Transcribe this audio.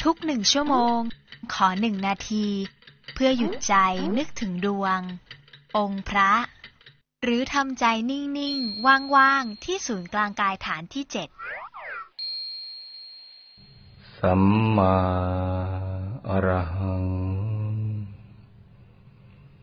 ทุก1 ชั่วโมงขอ1 นาทีเพื่อหยุดใจนึกถึงดวงองค์พระหรือทำใจนิ่งๆว่างๆที่ศูนย์กลางกายฐานที่7 สัมมาอรหัง